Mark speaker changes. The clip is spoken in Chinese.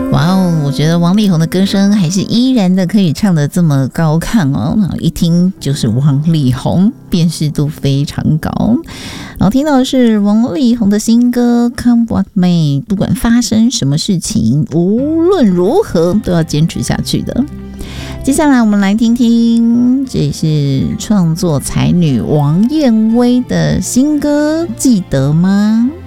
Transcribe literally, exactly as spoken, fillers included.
Speaker 1: 哇哦，我觉得王力宏的歌声还是依然的可以唱得这么高亢哦，一听就是王力宏，辨识度非常高。然后听到的是王力宏的新歌 Come What May， 不管发生什么事情，无论如何都要坚持下去的。接下来我们来听听，这是创作才女王燕薇的新歌，记得吗？